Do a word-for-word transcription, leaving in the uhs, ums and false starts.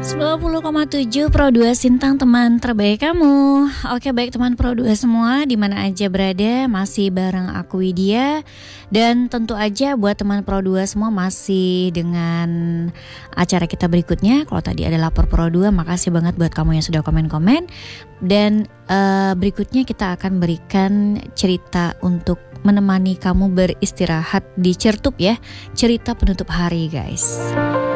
sembilan puluh koma tujuh Pro dua Sintang, teman terbaik kamu. Oke, baik teman Pro dua semua, di mana aja berada, masih bareng aku Widya. Dan tentu aja buat teman Pro dua semua masih dengan acara kita berikutnya. Kalau tadi ada lapor Pro dua, makasih banget buat kamu yang sudah komen-komen. Dan uh, berikutnya kita akan berikan cerita untuk menemani kamu beristirahat di Certup ya. Cerita penutup hari, guys.